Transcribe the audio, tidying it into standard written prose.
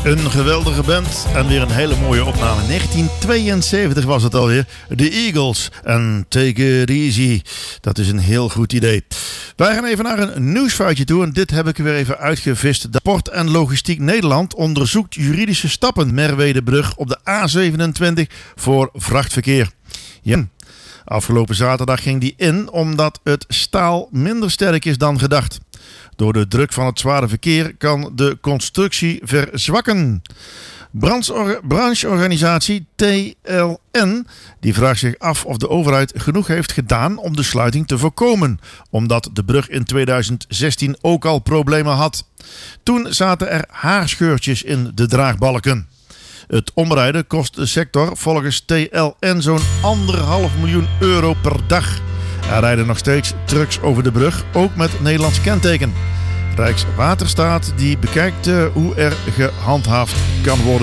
Een geweldige band en weer een hele mooie opname. 1972 was het alweer. The Eagles en Take It Easy. Dat is een heel goed idee. Wij gaan even naar een nieuwsfeitje toe. En dit heb ik weer even uitgevist. De Port en Logistiek Nederland onderzoekt juridische stappen. Merwedebrug op de A27 voor vrachtverkeer. Ja. Afgelopen zaterdag ging die in omdat het staal minder sterk is dan gedacht. Door de druk van het zware verkeer kan de constructie verzwakken. Brancheorganisatie TLN die vraagt zich af of de overheid genoeg heeft gedaan om de sluiting te voorkomen, omdat de brug in 2016 ook al problemen had. Toen zaten er haarscheurtjes in de draagbalken. Het omrijden kost de sector volgens TLN zo'n 1,5 miljoen euro per dag. Er rijden nog steeds trucks over de brug, ook met Nederlands kenteken. Rijkswaterstaat die bekijkt hoe er gehandhaafd kan worden.